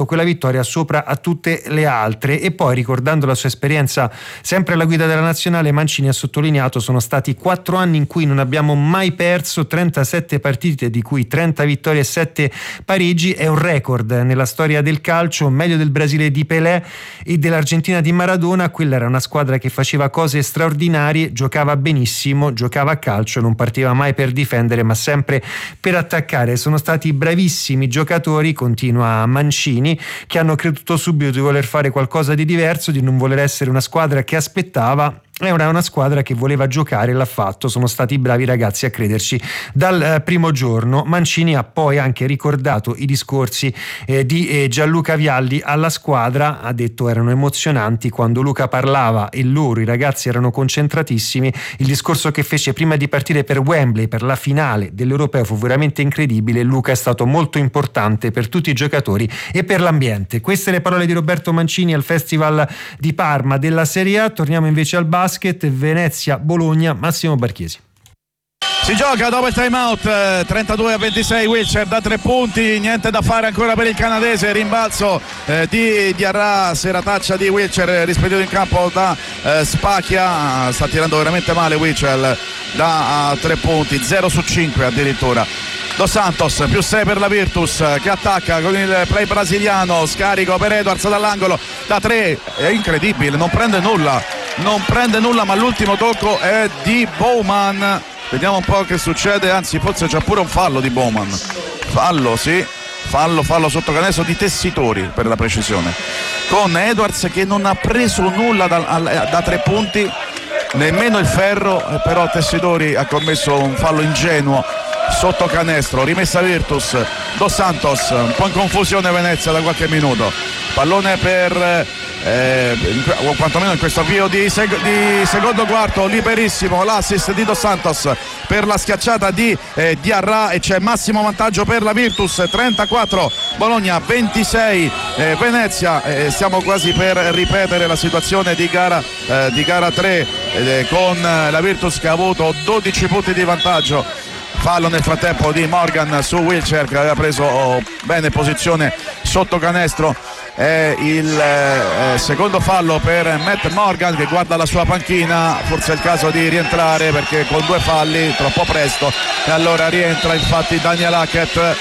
quella vittoria sopra a tutte le altre. E poi, ricordando la sua esperienza sempre alla guida della nazionale, Mancini ha sottolineato: sono stati 4 anni in cui non abbiamo mai perso, 37 partite di cui 30 vittorie e 7 pareggi. È un record nella storia del calcio, meglio del Brasile di Pelé e dell'Argentina di Maradona. Quella era una squadra che faceva cose straordinarie, giocava benissimo, giocava a calcio, non partiva mai per difendere ma sempre per attaccare. Sono stati bravissimi giocatori, continua Mancini, che hanno creduto subito di voler fare qualcosa di diverso, di non voler essere una squadra che aspettava. Era una squadra che voleva giocare e l'ha fatto. Sono stati bravi ragazzi a crederci dal primo giorno. Mancini ha poi anche ricordato i discorsi di Gianluca Vialli alla squadra. Ha detto erano emozionanti quando Luca parlava e loro, i ragazzi, erano concentratissimi. Il discorso che fece prima di partire per Wembley per la finale dell'Europeo fu veramente incredibile. Luca è stato molto importante per tutti i giocatori e per l'ambiente. Queste le parole di Roberto Mancini al Festival di Parma della Serie A. Torniamo invece al basket. Venezia-Bologna, Massimo Barchiesi. Si gioca dopo il time out, 32-26, Wilcher da 3 punti, niente da fare ancora per il canadese, rimbalzo di Diarra, serataccia di Wilcher rispedito in campo da Spacchia, sta tirando veramente male Wilcher da 3 punti, 0 su 5 addirittura. Dos Santos più 6 per la Virtus che attacca con il play brasiliano, scarico per Edwards dall'angolo da 3, è incredibile, non prende nulla ma l'ultimo tocco è di Bowman. Vediamo un po' che succede, anzi forse c'è pure un fallo di Bowman, fallo sotto canestro di Tessitori per la precisione, con Edwards che non ha preso nulla da 3 punti, nemmeno il ferro, però Tessitori ha commesso un fallo ingenuo sotto canestro. Rimessa Virtus, Dos Santos, un po' in confusione Venezia da qualche minuto, pallone per o quantomeno in questo avvio di secondo quarto liberissimo l'assist di Dos Santos per la schiacciata di Diarra, e c'è massimo vantaggio per la Virtus, 34 Bologna 26 Venezia. Stiamo quasi per ripetere la situazione di gara 3 con la Virtus che ha avuto 12 punti di vantaggio. Fallo nel frattempo di Morgan su Wilcher che aveva preso bene posizione sotto canestro. È il secondo fallo per Matt Morgan che guarda la sua panchina, forse è il caso di rientrare perché con 2 falli troppo presto, e allora rientra infatti Daniel Hackett.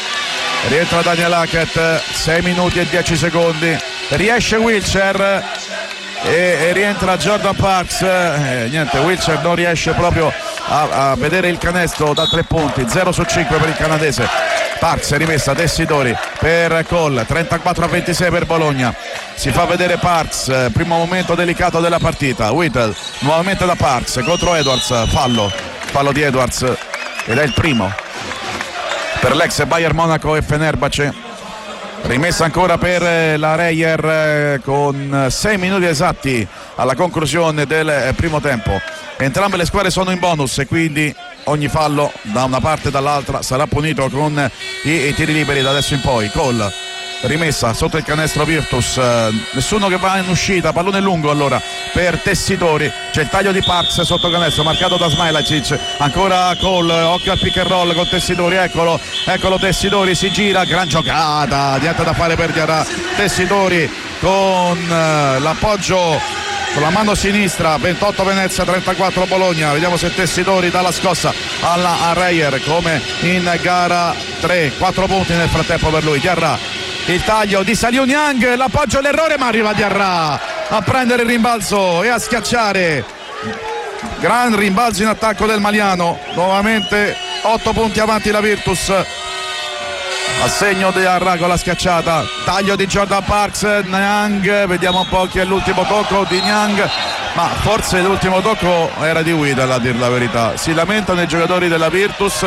6 minuti e 10 secondi, riesce Wilcher e rientra Jordan Parks. Niente, Wilcher non riesce proprio a vedere il canestro da 3 punti, 0 su 5 per il canadese. Parks rimessa Tessitori per Cole, 34-26 per Bologna. Si fa vedere Parks, primo momento delicato della partita. Whittle nuovamente da Parks contro Edwards, fallo di Edwards ed è il primo per l'ex Bayern Monaco e Fenerbahce. Rimessa ancora per la Reyer con 6 minuti esatti alla conclusione del primo tempo. Entrambe le squadre sono in bonus e quindi ogni fallo da una parte e dall'altra sarà punito con i tiri liberi da adesso in poi. Cole, rimessa sotto il canestro Virtus, nessuno che va in uscita, pallone lungo allora per Tessitori, c'è il taglio di Parks sotto canestro marcato da Smailacic, ancora Cole, occhio al pick and roll con Tessitori, eccolo Tessitori, si gira, gran giocata, niente da fare per Diarra. Tessitori con l'appoggio con la mano sinistra, 28 Venezia, 34 Bologna. Vediamo se Tessitori dà la scossa a Reyer come in gara 3, 4 punti nel frattempo per lui. Diarra, il taglio di Saliu Niang, l'appoggio, l'errore, ma arriva Diarra a prendere il rimbalzo e a schiacciare. Gran rimbalzo in attacco del Maliano, nuovamente 8 punti avanti la Virtus. A segno di Diarra con la schiacciata, taglio di Jordan Parks, Niang, vediamo un po' chi è l'ultimo tocco di Niang, ma forse l'ultimo tocco era di Whittle, a dir la verità. Si lamentano i giocatori della Virtus,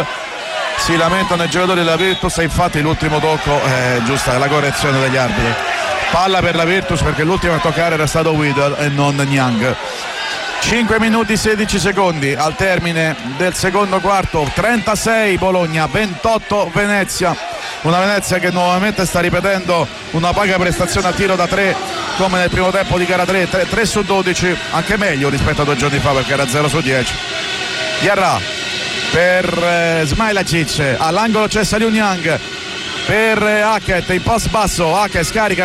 e infatti l'ultimo tocco è giusta, è la correzione degli arbitri. Palla per la Virtus perché l'ultimo a toccare era stato Whittle e non Niang. 5 minuti 16 secondi al termine del secondo quarto, 36 Bologna, 28 Venezia. Una Venezia che nuovamente sta ripetendo una paga prestazione a tiro da 3 come nel primo tempo di gara 3 su 12, anche meglio rispetto a 2 giorni fa perché era 0 su 10. Diarra per Smailacic, all'angolo c'è Saliu Niang per Hackett in post basso, Hackett scarica